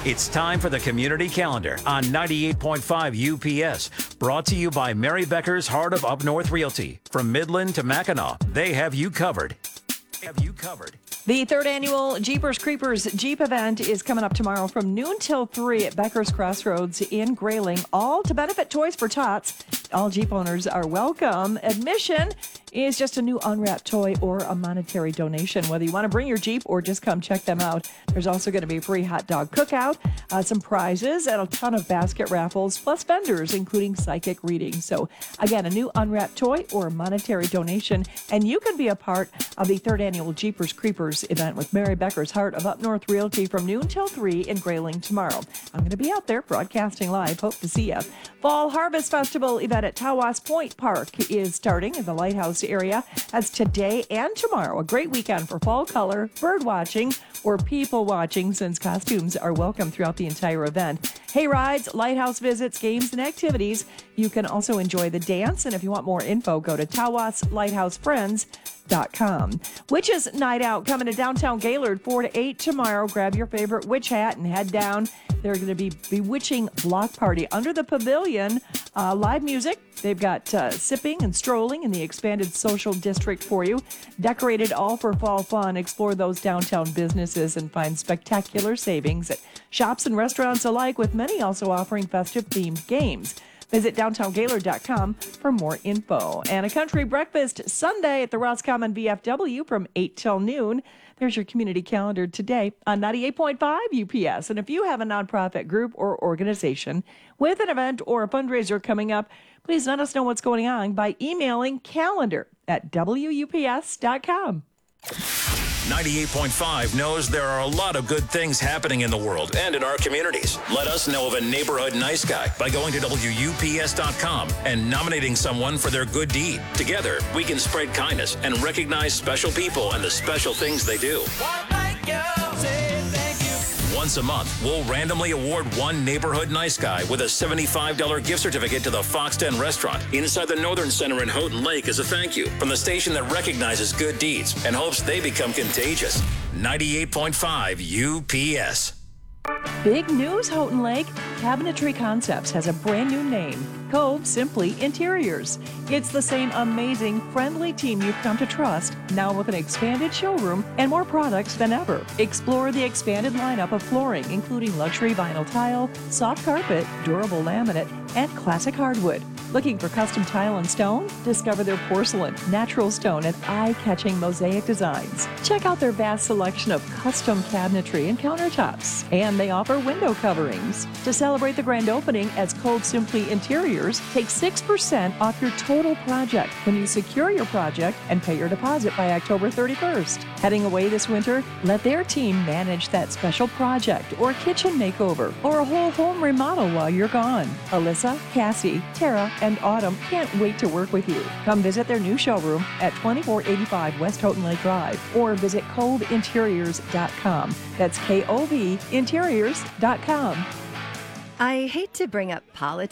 It's time for the Community Calendar on 98.5 UPS. Brought to you by Mary Becker's Heart of Up North Realty. From Midland to Mackinac, they have you covered. The third annual Jeepers Creepers Jeep event is coming up tomorrow from noon till 3 at Becker's Crossroads in Grayling, all to benefit Toys for Tots. All Jeep owners are welcome. Admission is just a new unwrapped toy or a monetary donation, whether you want to bring your Jeep or just come check them out. There's also going to be a free hot dog cookout, some prizes, and a ton of basket raffles, plus vendors, including psychic readings. So, again, a new unwrapped toy or a monetary donation, and you can be a part of the third annual Jeepers Creepers event with Mary Becker's Heart of Up North Realty from noon till 3 in Grayling tomorrow. I'm going to be out there broadcasting live. Hope to see you. Fall Harvest Festival event at Tawas Point Park is starting in the Lighthouse area. That's today and tomorrow. A great weekend for fall color, bird watching, or people watching, since costumes are welcome throughout the entire event. Hay rides, lighthouse visits, games, and activities. You can also enjoy the dance. And if you want more info, go to TawasLighthouseFriends.com. Witches Night Out coming to downtown Gaylord 4 to 8 tomorrow. Grab your favorite witch hat and head down. They're going to be bewitching block party under the pavilion. Live music. They've got sipping and strolling in the expanded social district for you. Decorated all for fall fun. Explore those downtown businesses and find spectacular savings at shops and restaurants alike, with many also offering festive themed games. Visit downtowngaylord.com for more info. And a country breakfast Sunday at the Roscommon VFW from 8 till noon. There's your community calendar today on 98.5 UPS. And if you have a nonprofit group or organization with an event or a fundraiser coming up, please let us know what's going on by emailing calendar@wups.com. 98.5 knows there are a lot of good things happening in the world and in our communities. Let us know of a neighborhood nice guy by going to WUPS.com and nominating someone for their good deed. Together, we can spread kindness and recognize special people and the special things they do. Once a month, we'll randomly award one neighborhood nice guy with a $75 gift certificate to the Fox Den restaurant inside the Northern Center in Houghton Lake as a thank you from the station that recognizes good deeds and hopes they become contagious. 98.5 UPS. Big news, Houghton Lake. Cabinetry Concepts has a brand new name, Cove Simply Interiors. It's the same amazing, friendly team you've come to trust, now with an expanded showroom and more products than ever. Explore the expanded lineup of flooring, including luxury vinyl tile, soft carpet, durable laminate, and classic hardwood. Looking for custom tile and stone? Discover their porcelain, natural stone, and eye-catching mosaic designs. Check out their vast selection of custom cabinetry and countertops. And they offer window coverings. To celebrate the grand opening as Cove Simply Interiors, take 6% off your total project when you secure your project and pay your deposit by October 31st. Heading away this winter? Let their team manage that special project or kitchen makeover or a whole home remodel while you're gone. Alyssa, Cassie, Tara, and Autumn can't wait to work with you. Come visit their new showroom at 2485 West Houghton Lake Drive or visit coveinteriors.com. That's KOV Interiors.com. I hate to bring up politics.